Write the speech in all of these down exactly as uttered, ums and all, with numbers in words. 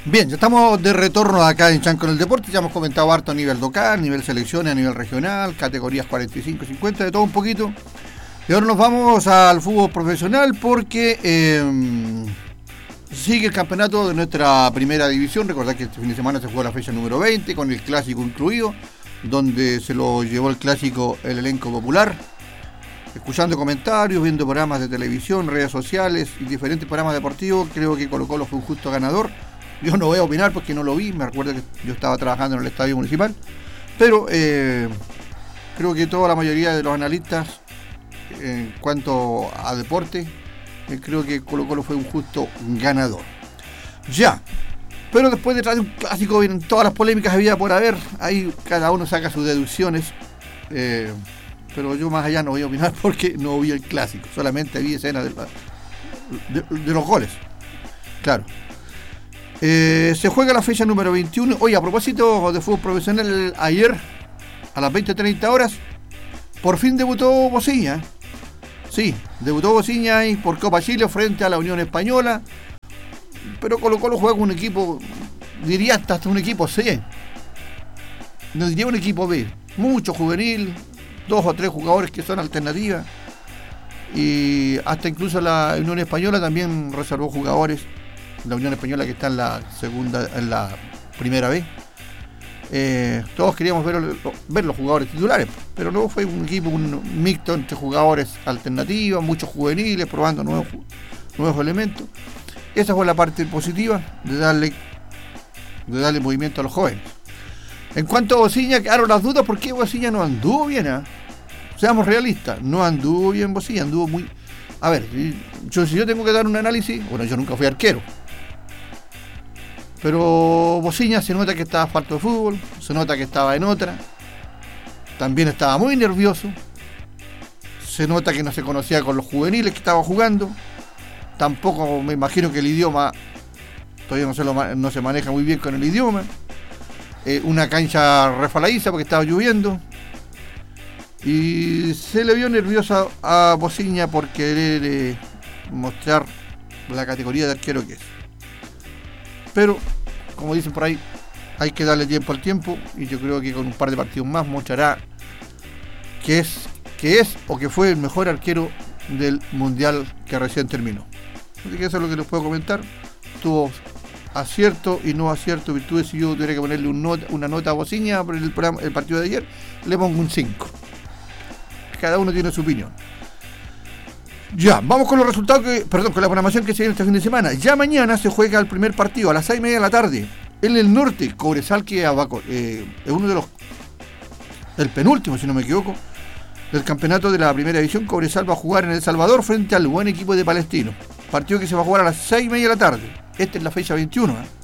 Bien, ya estamos de retorno acá en Chan con el Deporte. Ya hemos comentado harto a nivel local, a nivel selecciones, a nivel regional, categorías cuarenta y cinco, cincuenta, de todo un poquito. Y ahora nos vamos al fútbol profesional porque eh, sigue el campeonato de nuestra primera división. Recordad que este fin de semana se jugó la fecha número veinte con el clásico incluido, donde se lo llevó el clásico el elenco popular. Escuchando comentarios, viendo programas de televisión, redes sociales y diferentes programas deportivos, creo que Colo Colo fue un justo ganador. Yo no voy a opinar porque no lo vi, me recuerdo que yo estaba trabajando en el estadio municipal, pero eh, creo que toda la mayoría de los analistas en cuanto a deporte, eh, creo que Colo Colo fue un justo ganador. Ya, pero después detrás de un clásico vienen todas las polémicas había por haber, ahí cada uno saca sus deducciones, eh, pero yo más allá no voy a opinar porque no vi el clásico, solamente vi escenas de, de, de los goles, claro. Eh, se juega la fecha número veintiuno. Oye, a propósito de fútbol profesional, ayer a las veinte treinta horas por fin debutó Bociña. Sí, debutó Bociña ahí por Copa Chile frente a la Unión Española. Pero Colo Colo juega con un equipo, diría hasta, hasta un equipo C. No diría un equipo B. Mucho juvenil, dos o tres jugadores que son alternativas. Y hasta incluso la Unión Española también reservó jugadores. La Unión Española que está en la segunda, en la primera B. Eh, todos queríamos ver, ver los jugadores titulares, pero luego fue un equipo, un mixto entre jugadores alternativos, muchos juveniles, probando nuevos, nuevos elementos. Esa fue la parte positiva de darle, de darle movimiento a los jóvenes. En cuanto a Bociña, quedaron las dudas porque Bociña no anduvo bien, ¿eh? Seamos realistas, no anduvo bien Bociña, anduvo muy... A ver, yo, si yo tengo que dar un análisis, bueno, yo nunca fui arquero, pero Bociña se nota que estaba falto de fútbol, se nota que estaba en otra, también estaba muy nervioso, se nota que no se conocía con los juveniles que estaba jugando, tampoco me imagino que el idioma, todavía no se, lo, no se maneja muy bien con el idioma, eh, una cancha resbaladiza porque estaba lloviendo, y se le vio nervioso a Bociña por querer eh, mostrar la categoría de arquero que es. Pero, como dicen por ahí, hay que darle tiempo al tiempo y yo creo que con un par de partidos más mostrará que es, que es o que fue el mejor arquero del mundial que recién terminó. Así que eso es lo que les puedo comentar. Tuvo acierto y no acierto, virtudes. Si yo tuviera que ponerle un nota, una nota a Bociña por el, programa, el partido de ayer, le pongo un cinco. Cada uno tiene su opinión. Ya, vamos con los resultados, que, perdón, con la programación que se viene este fin de semana. Ya mañana se juega el primer partido a las seis y media de la tarde. En el norte, Cobresal, que abaco, eh, es uno de los, el penúltimo, si no me equivoco, del campeonato de la primera división. Cobresal va a jugar en El Salvador frente al buen equipo de Palestino. Partido que se va a jugar a las seis y media de la tarde. Esta es la fecha veintiuno. ¿eh?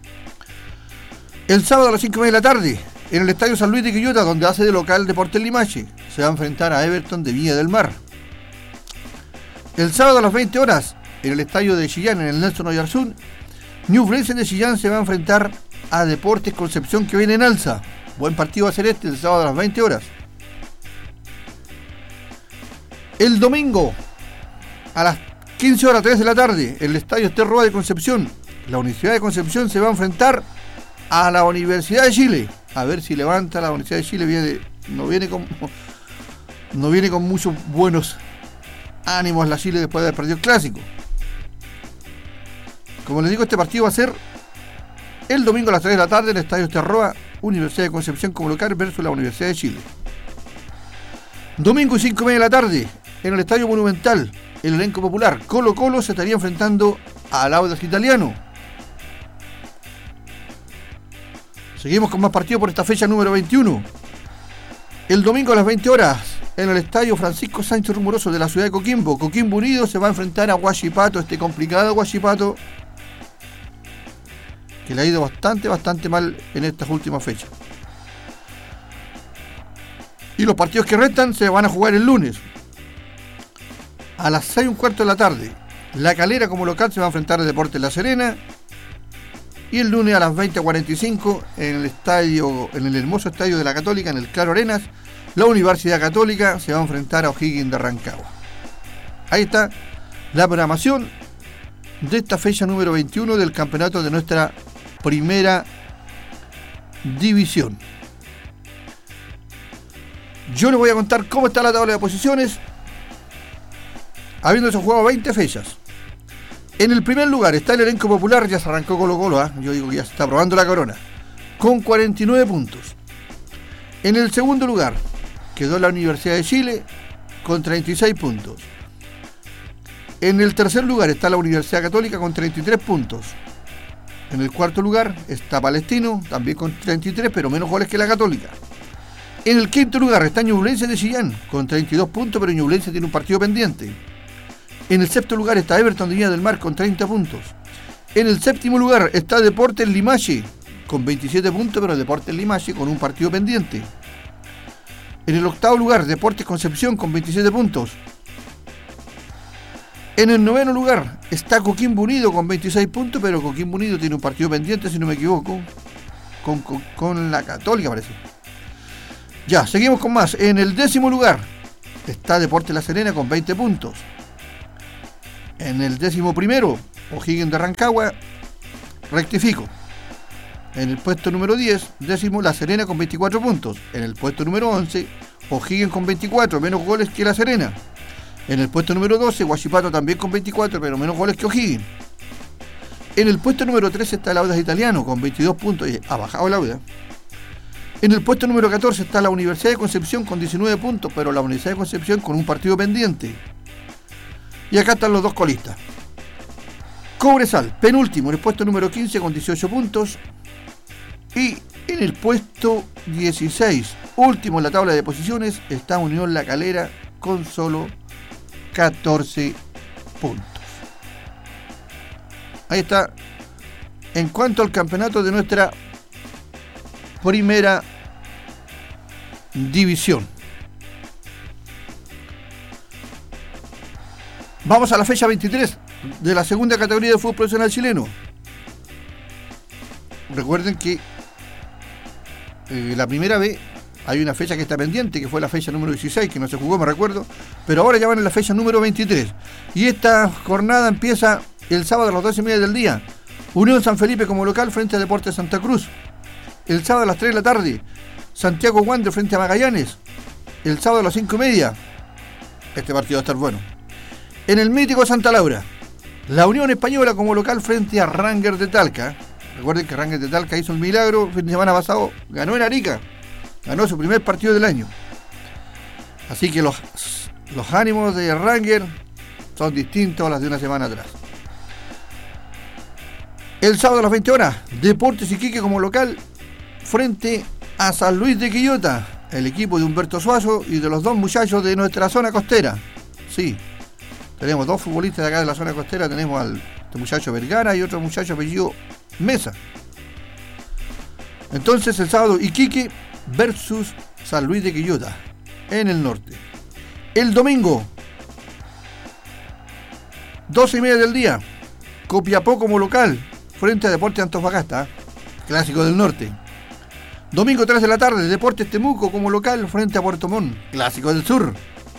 El sábado a las cinco y media de la tarde, en el estadio San Luis de Quillota, donde hace de local Deportes Limache, se va a enfrentar a Everton de Viña del Mar. El sábado a las veinte horas, en el estadio de Chillán, en el Nelson Oyarzún, Ñublense de Chillán se va a enfrentar a Deportes Concepción, que viene en alza. Buen partido va a ser este, el sábado a las veinte horas. El domingo, a las quince horas, tres de la tarde, en el estadio Esterroa de Concepción, la Universidad de Concepción se va a enfrentar a la Universidad de Chile. A ver si levanta la Universidad de Chile. Viene, no viene con, no viene con muchos buenos ánimos la Chile después de haber perdido el clásico. Como les digo, este partido va a ser el domingo a las tres de la tarde en el estadio Esterroa, Universidad de Concepción como local versus la Universidad de Chile. Domingo y cinco y media de la tarde en el estadio Monumental, el elenco popular Colo Colo se estaría enfrentando al Audax Italiano. Seguimos con más partidos por esta fecha número veintiuno. El domingo a las veinte horas, en el estadio Francisco Sánchez Rumoroso de la ciudad de Coquimbo, Coquimbo Unido se va a enfrentar a Huachipato, este complicado Huachipato que le ha ido bastante, bastante mal en estas últimas fechas. Y los partidos que restan se van a jugar el lunes. A las seis y un cuarto de la tarde, La Calera como local se va a enfrentar a Deportes La Serena. Y el lunes a las veinte cuarenta y cinco, en el estadio, en el hermoso estadio de la Católica, en el Claro Arenas, la Universidad Católica se va a enfrentar a O'Higgins de Rancagua. Ahí está la programación de esta fecha número veintiuno del campeonato de nuestra primera división. Yo les voy a contar cómo está la tabla de posiciones, habiéndose jugado veinte fechas. En el primer lugar está el elenco popular, ya se arrancó Colo Colo, ¿eh? Yo digo que ya se está probando la corona, con cuarenta y nueve puntos. En el segundo lugar quedó la Universidad de Chile con treinta y seis puntos. En el tercer lugar está la Universidad Católica con treinta y tres puntos. En el cuarto lugar está Palestino, también con treinta y tres, pero menos goles que la Católica. En el quinto lugar está Ñublense de Chillán, con treinta y dos puntos, pero Ñublense tiene un partido pendiente. En el sexto lugar está Everton de Viña del Mar, con treinta puntos. En el séptimo lugar está Deportes Limache, con veintisiete puntos, pero Deportes Limache con un partido pendiente. En el octavo lugar, Deportes Concepción, con veintisiete puntos. En el noveno lugar está Coquimbo Unido con veintiséis puntos, pero Coquimbo Unido tiene un partido pendiente, si no me equivoco, con, con, con la Católica, parece. Ya, seguimos con más. En el décimo lugar está Deportes La Serena con veinte puntos. En el décimo primero, O'Higgins de Rancagua, rectifico. En el puesto número diez, décimo La Serena con veinticuatro puntos. En el puesto número once, O'Higgins con veinticuatro, menos goles que La Serena. En el puesto número doce, Huachipato también con veinticuatro, pero menos goles que O'Higgins. En el puesto número trece está el Audax Italiano con veintidós puntos, y ha bajado el Audax. En el puesto número catorce está la Universidad de Concepción con diecinueve puntos, pero la Universidad de Concepción con un partido pendiente. Y acá están los dos colistas. Cobresal, penúltimo, en el puesto número quince con dieciocho puntos. Y en el puesto dieciséis, último en la tabla de posiciones, está Unión La Calera con solo catorce puntos. Ahí está. En cuanto al campeonato de nuestra primera división. Vamos a la fecha veintitrés de la segunda categoría de fútbol profesional chileno. Recuerden que eh, la primera vez hay una fecha que está pendiente, que fue la fecha número dieciséis, que no se jugó, me recuerdo, pero ahora ya van en la fecha número veintitrés. Y esta jornada empieza el sábado a las doce y media del día. Unión San Felipe como local frente a Deportes Santa Cruz. El sábado a las tres de la tarde, Santiago Wander frente a Magallanes. El sábado a las cinco y media, este partido va a estar bueno. En el mítico Santa Laura, la Unión Española como local frente a Rangers de Talca. Recuerden que Rangers de Talca hizo un milagro el fin de semana pasado, ganó en Arica, ganó su primer partido del año. Así que los, los ánimos de Rangers son distintos a los de una semana atrás. El sábado a las veinte horas, Deportes Iquique como local frente a San Luis de Quillota, el equipo de Humberto Suazo y de los dos muchachos de nuestra zona costera. Sí, tenemos dos futbolistas de acá de la zona costera, tenemos al este muchacho Vergara y otro muchacho apellido Mesa. Entonces el sábado Iquique versus San Luis de Quillota en el norte. El domingo, doce y media del día, Copiapó como local frente a Deportes Antofagasta, clásico del norte. Domingo tres de la tarde, Deportes Temuco como local frente a Puerto Montt, clásico del sur.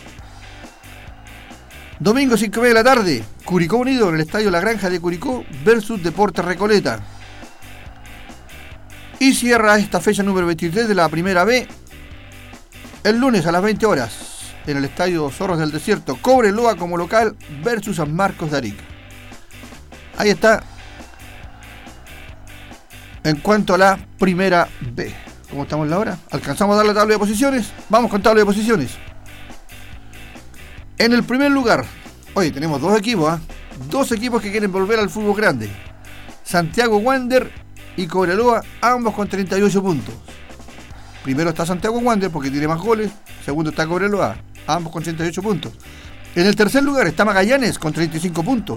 Domingo cinco y media de la tarde, Curicó Unido en el estadio La Granja de Curicó versus Deportes Recoleta. Y cierra esta fecha número veintitrés de la primera B el lunes a las veinte horas en el estadio Zorros del Desierto, Cobreloa como local versus San Marcos de Arica. Ahí está en cuanto a la primera B. ¿Cómo estamos en la hora? ¿Alcanzamos a dar la tabla de posiciones? Vamos con tabla de posiciones. En el primer lugar, oye, tenemos dos equipos, ¿eh? Dos equipos que quieren volver al fútbol grande. Santiago Wander y Cobreloa, ambos con treinta y ocho puntos. Primero está Santiago Wander porque tiene más goles. Segundo está Cobreloa, ambos con treinta y ocho puntos. En el tercer lugar está Magallanes con treinta y cinco puntos.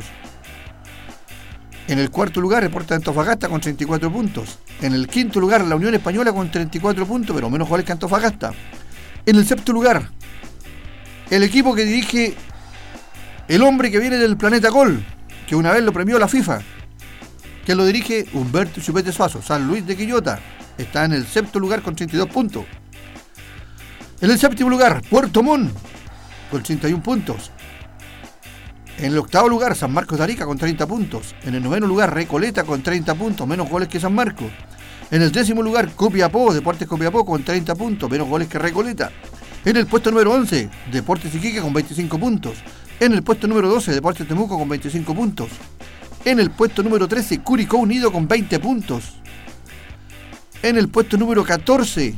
En el cuarto lugar, Deportes Antofagasta con treinta y cuatro puntos. En el quinto lugar, la Unión Española con treinta y cuatro puntos, pero menos goles que Antofagasta. En el sexto lugar, el equipo que dirige el hombre que viene del planeta Gol, que una vez lo premió la FIFA, que lo dirige Humberto Chupete Suazo, San Luis de Quillota, está en el sexto lugar con treinta y dos puntos. En el séptimo lugar, Puerto Montt, con treinta y uno puntos. En el octavo lugar, San Marcos de Arica con treinta puntos. En el noveno lugar, Recoleta con treinta puntos, menos goles que San Marcos. En el décimo lugar, Copiapó, Deportes Copiapó con treinta puntos, menos goles que Recoleta. En el puesto número once, Deportes Iquique con veinticinco puntos. En el puesto número doce, Deportes Temuco con veinticinco puntos. En el puesto número trece, Curicó Unido con veinte puntos. En el puesto número catorce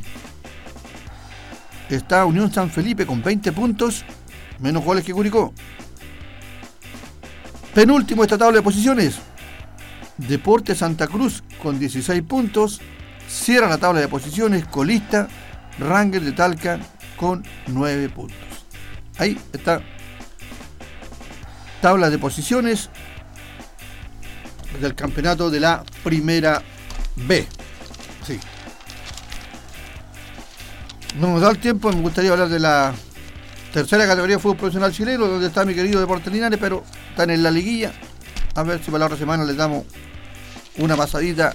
está Unión San Felipe con veinte puntos, menos goles que Curicó. Penúltimo esta tabla de posiciones, Deportes Santa Cruz con dieciséis puntos. Cierra la tabla de posiciones colista Rangers de Talca con nueve puntos. Ahí está tabla de posiciones del campeonato de la Primera B. Sí. No nos da el tiempo, me gustaría hablar de la tercera categoría de fútbol profesional chileno, donde está mi querido Deportes Linares, pero están en la liguilla. A ver si para la otra semana les damos una pasadita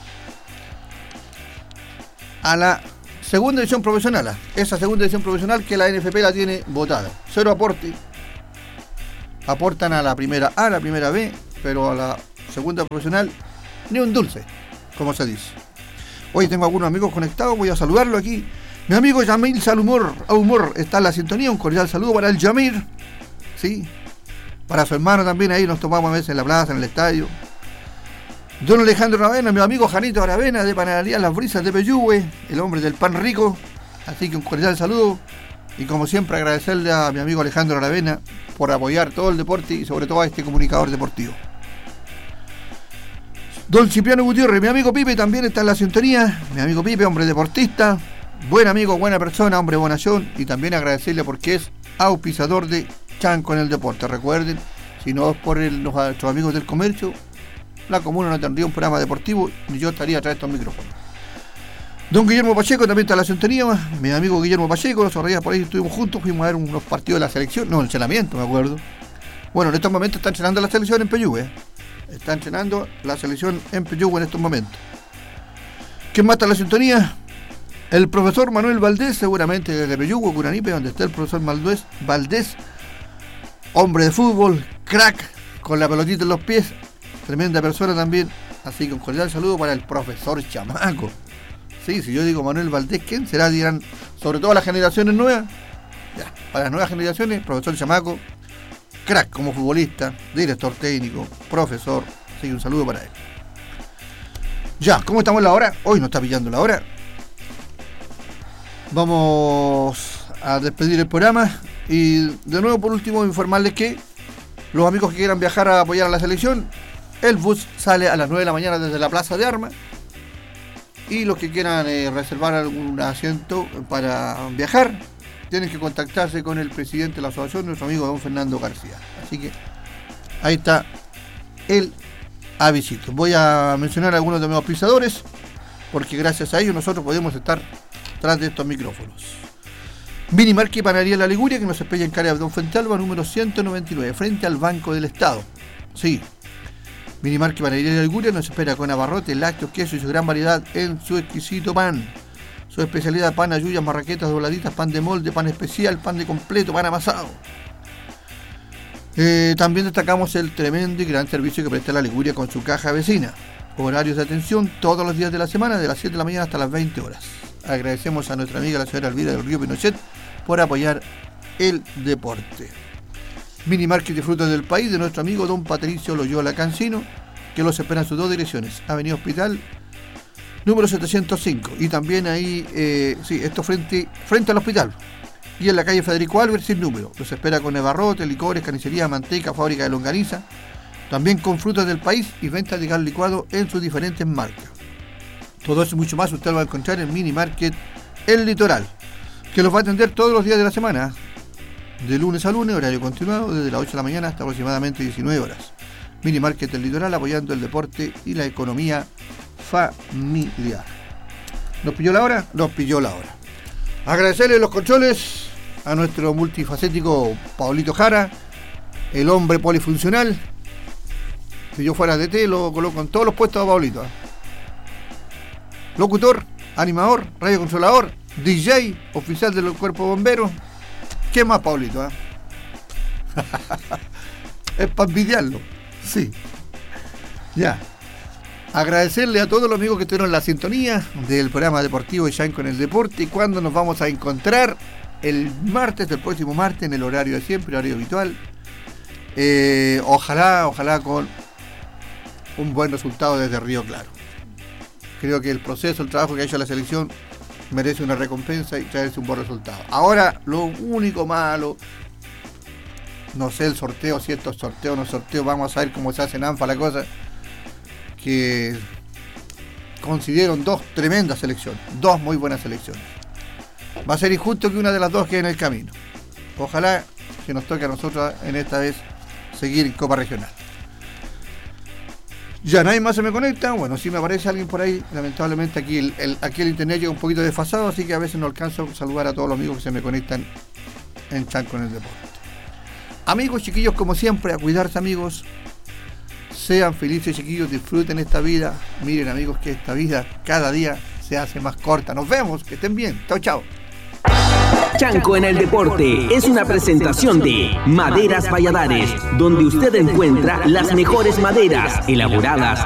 a la segunda división profesional. Esa segunda división profesional que la N F P la tiene votada. Cero aporte. Aportan a la primera A, a la primera B, pero a la segunda profesional ni un dulce, como se dice. Hoy tengo algunos amigos conectados, voy a saludarlo aquí. Mi amigo Yamil Salumor, Humor, está en la sintonía. Un cordial saludo para el Yamir, ¿sí? Para su hermano también, ahí nos tomamos a veces en la plaza, en el estadio. Don Alejandro Aravena, mi amigo Janito Aravena, de Panadería Las Brisas de Peyúgue, el hombre del pan rico. Así que un cordial saludo. Y como siempre agradecerle a mi amigo Alejandro Aravena por apoyar todo el deporte y sobre todo a este comunicador deportivo. Don Cipriano Gutiérrez, mi amigo Pipe también está en la sintonía. Mi amigo Pipe, hombre deportista, buen amigo, buena persona, hombre bonachón. Y también agradecerle porque es auspiciador de Chanco en el Deporte. Recuerden, si no es por el, los, nuestros amigos del comercio, la comuna no tendría un programa deportivo ni yo estaría atrás de estos micrófonos. Don Guillermo Pacheco también está en la sintonía. Mi amigo Guillermo Pacheco, los otros días por ahí estuvimos juntos, fuimos a ver unos partidos de la selección, no, entrenamiento, me acuerdo. Bueno, en estos momentos está entrenando la selección en Peyúgue. Está entrenando la selección en Peyúgue en estos momentos. ¿Quién más está en la sintonía? El profesor Manuel Valdés, seguramente desde Peyúgue, Curanipe, donde está el profesor Valdés, Valdés, hombre de fútbol, crack, con la pelotita en los pies, tremenda persona también. Así que un cordial saludo para el profesor Chamaco. Sí, si yo digo Manuel Valdés, ¿quién será? Dirán, sobre todo las generaciones nuevas. Ya, para las nuevas generaciones, profesor Chamaco, crack como futbolista, director técnico, profesor. Así que un saludo para él. Ya, ¿cómo estamos en la hora? Hoy nos está pillando la hora. Vamos a despedir el programa. Y de nuevo, por último, informarles que los amigos que quieran viajar a apoyar a la selección, el bus sale a las nueve de la mañana desde la Plaza de Armas. Y los que quieran eh, reservar algún asiento para viajar, tienen que contactarse con el presidente de la asociación, nuestro amigo don Fernando García. Así que ahí está el avisito. Voy a mencionar a algunos de mis auspiciadores, porque gracias a ellos nosotros podemos estar tras de estos micrófonos. Minimarket y Panadería La Liguria, que nos espera en calle Abdón Fuentealba, número ciento noventa y nueve, frente al Banco del Estado. Sí. Minimarket y Panadería La Liguria nos espera con abarrotes, lácteos, queso y su gran variedad en su exquisito pan. Su especialidad: pan, ayuyas, marraquetas, dobladitas, pan de molde, pan especial, pan de completo, pan amasado. Eh, también destacamos el tremendo y gran servicio que presta La Liguria con su caja vecina. Horarios de atención todos los días de la semana, de las siete de la mañana hasta las veinte horas. Agradecemos a nuestra amiga la señora Elvira del Río Pinochet por apoyar el deporte. Minimarket de frutas del país, de nuestro amigo don Patricio Loyola Cancino, que los espera en sus dos direcciones, Avenida Hospital número setecientos cinco, y también ahí, eh, sí, esto frente, frente al hospital, y en la calle Federico Álvarez sin número. Los espera con abarrotes, licores, carnicería, manteca, fábrica de longaniza, también con frutas del país y venta de gas licuado en sus diferentes marcas. Todo eso y mucho más usted lo va a encontrar en Minimarket El Litoral, que los va a atender todos los días de la semana, de lunes a lunes, horario continuado, desde las ocho de la mañana hasta aproximadamente diecinueve horas. Minimarket El Litoral, apoyando el deporte y la economía familiar. ¿Nos pilló la hora? Nos pilló la hora. Agradecerle los controles a nuestro multifacético Paulito Jara, el hombre polifuncional. Si yo fuera D T, lo coloco en todos los puestos a Paulito. Locutor, animador, radiocontrolador, D J, oficial del cuerpo bombero. ¿Qué más, Paulito? ¿Eh? Es para envidiarlo. Sí. Ya. Agradecerle a todos los amigos que estuvieron en la sintonía del programa deportivo de Chanco en el Deporte. Y cuando nos vamos a encontrar el martes, el próximo martes, en el horario de siempre, horario habitual. Eh, ojalá, ojalá con un buen resultado desde Río Claro. Creo que el proceso, el trabajo que ha hecho la selección merece una recompensa y traerse un buen resultado. Ahora, lo único malo, no sé el sorteo, si esto es sorteo o no es sorteo, vamos a ver cómo se hace en ANFA la cosa, que consiguieron dos tremendas selecciones, dos muy buenas selecciones. Va a ser injusto que una de las dos quede en el camino. Ojalá que nos toque a nosotros en esta vez seguir en Copa Regional. Ya nadie más se me conecta. Bueno, si me aparece alguien por ahí, lamentablemente aquí el, el, aquí el internet llega un poquito desfasado, así que a veces no alcanzo a saludar a todos los amigos que se me conectan en Chanco en el Deporte. Amigos, chiquillos, como siempre, a cuidarse, amigos. Sean felices, chiquillos, disfruten esta vida. Miren, amigos, que esta vida cada día se hace más corta. Nos vemos, que estén bien. Chao, chao. Chanco en el Deporte es una presentación de Maderas Valladares, donde usted encuentra las mejores maderas elaboradas